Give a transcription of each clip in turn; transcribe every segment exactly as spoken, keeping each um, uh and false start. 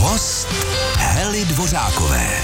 Host Hely Dvořákové.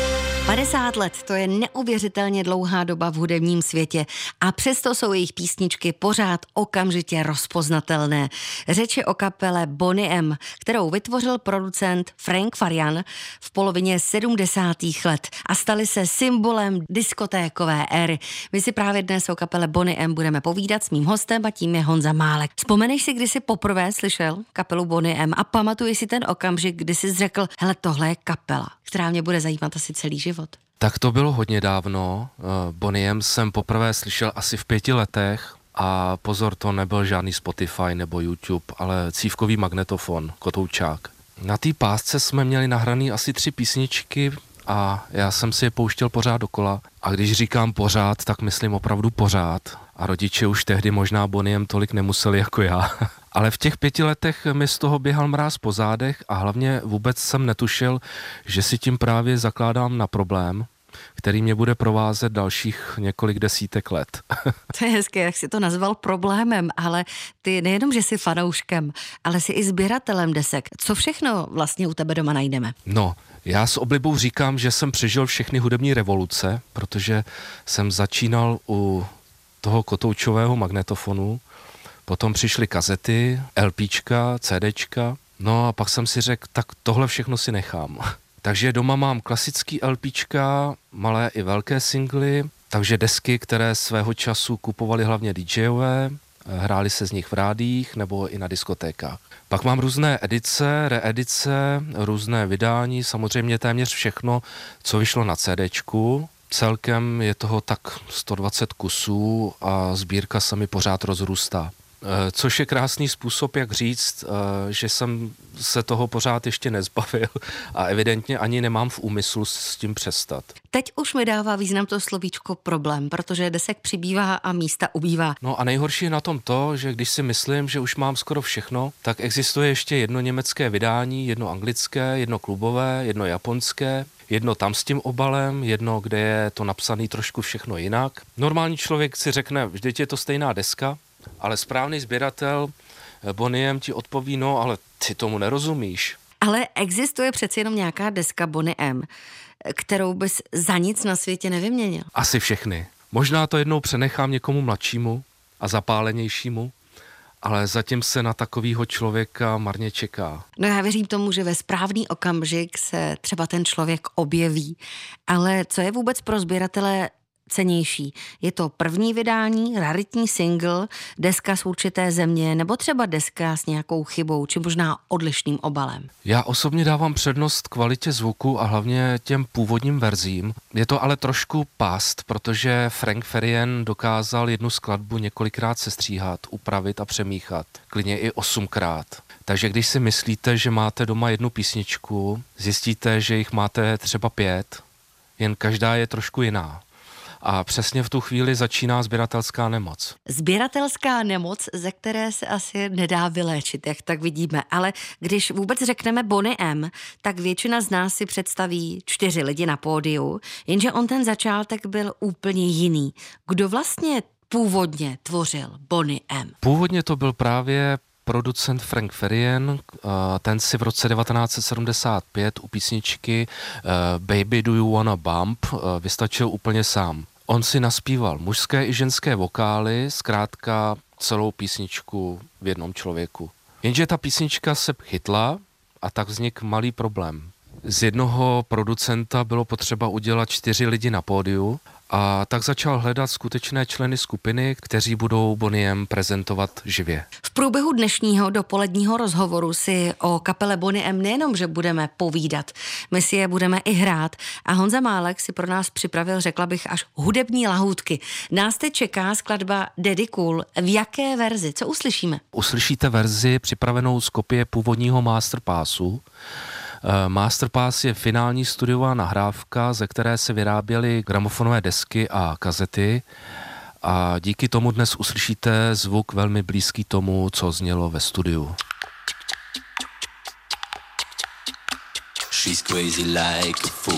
padesát let, to je neuvěřitelně dlouhá doba v hudebním světě a přesto jsou jejich písničky pořád okamžitě rozpoznatelné. Řeč je o kapele Boney M, kterou vytvořil producent Frank Farian v polovině sedmdesátých let a stali se symbolem diskotékové éry. My si právě dnes o kapele Boney M budeme povídat s mým hostem a tím je Honza Málek. Vzpomeneš si, kdy jsi poprvé slyšel kapelu Boney M a pamatuješ si ten okamžik, kdy jsi řekl, hele, tohle je kapela, která mě bude zajímat asi celý život? Tak to bylo hodně dávno. Boney M jsem poprvé slyšel asi v pěti letech a pozor, to nebyl žádný Spotify nebo YouTube, ale cívkový magnetofon, kotoučák. Na té pásce jsme měli nahraný asi tři písničky a já jsem si je pouštěl pořád dokola. A když říkám pořád, tak myslím opravdu pořád. A rodiče už tehdy možná Boney M tolik nemuseli jako já. Ale v těch pěti letech mi z toho běhal mráz po zádech a hlavně vůbec jsem netušil, že si tím právě zakládám na problém, který mě bude provázet dalších několik desítek let. To je hezké, jak jsi to nazval problémem, ale ty nejenom, že jsi fanouškem, ale jsi i sběratelem desek. Co všechno vlastně u tebe doma najdeme? No, já s oblibou říkám, že jsem přežil všechny hudební revoluce, protože jsem začínal u toho kotoučového magnetofonu, potom přišly kazety, LPčka, CDčka, no a pak jsem si řekl, tak tohle všechno si nechám. Takže doma mám klasický LPčka, malé i velké singly, takže desky, které svého času kupovali hlavně DJové, hráli se z nich v rádiích nebo i na diskotékách. Pak mám různé edice, reedice, různé vydání, samozřejmě téměř všechno, co vyšlo na CDčku. Celkem je toho tak sto dvacet kusů a sbírka se mi pořád rozrůstá. Což je krásný způsob, jak říct, že jsem se toho pořád ještě nezbavil a evidentně ani nemám v úmyslu s tím přestat. Teď už mi dává význam to slovíčko problém, protože desek přibývá a místa ubývá. No a nejhorší je na tom to, že když si myslím, že už mám skoro všechno, tak existuje ještě jedno německé vydání, jedno anglické, jedno klubové, jedno japonské, jedno tam s tím obalem, jedno, kde je to napsané trošku všechno jinak. Normální člověk si řekne, vždyť je to stejná deska, ale správný sběratel Boney M ti odpoví, no ale ty tomu nerozumíš. Ale existuje přeci jenom nějaká deska Boney M, kterou bys za nic na světě nevyměnil? Asi všechny. Možná to jednou přenechám někomu mladšímu a zapálenějšímu, ale zatím se na takovýho člověka marně čeká. No já věřím tomu, že ve správný okamžik se třeba ten člověk objeví. Ale co je vůbec pro sběratele cenější? Je to první vydání, raritní single, deska z určité země nebo třeba deska s nějakou chybou či možná odlišným obalem? Já osobně dávám přednost kvalitě zvuku a hlavně těm původním verzím. Je to ale trošku past, protože Frank Farian dokázal jednu skladbu několikrát sestříhat, upravit a přemíchat. Klidně i osmkrát. Takže když si myslíte, že máte doma jednu písničku, zjistíte, že jich máte třeba pět, jen každá je trošku jiná. A přesně v tu chvíli začíná sběratelská nemoc. Sběratelská nemoc, ze které se asi nedá vyléčit, jak tak vidíme. Ale když vůbec řekneme Boney M, tak většina z nás si představí čtyři lidi na pódiu, jenže on ten začátek byl úplně jiný. Kdo vlastně původně tvořil Boney M? Původně to byl právě producent Frank Farian, ten si v roce devatenáct set sedmdesát pět u písničky Baby Do You Wanna Bump vystačil úplně sám. On si naspíval mužské i ženské vokály, zkrátka celou písničku v jednom člověku. Jenže ta písnička se chytla a tak vznikl malý problém. Z jednoho producenta bylo potřeba udělat čtyři lidi na pódiu a tak začal hledat skutečné členy skupiny, kteří budou Boney M prezentovat živě. V průběhu dnešního dopoledního rozhovoru si o kapele Boney M nejenom, že budeme povídat, my si je budeme i hrát a Honza Málek si pro nás připravil, řekla bych, až hudební lahůdky. Nás teď čeká skladba Daddy Cool. V jaké verzi? Co uslyšíme? Uslyšíte verzi připravenou z kopie původního Masterpassu. Masterpass je finální studiová nahrávka, ze které se vyráběly gramofonové desky a kazety a díky tomu dnes uslyšíte zvuk velmi blízký tomu, co znělo ve studiu. She's crazy like a fool.